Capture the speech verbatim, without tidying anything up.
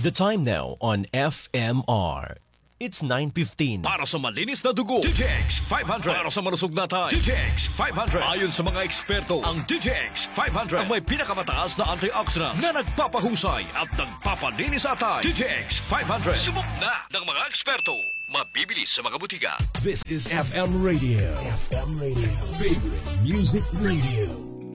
The time now on F M R. It's nine fifteen. Para sa malinis na dugo, D T X five hundred. Para sa malusog na tayo, D T X five hundred. Ayon sa mga eksperto, ang D T X five hundred ang may pinakamataas na antioxidants na nagpapahusay at nagpapalinis sa tayo. D T X five hundred. Subok na ng mga eksperto. Mabibili sa mga butika. This is F M Radio. F M Radio. Favorite Music Radio.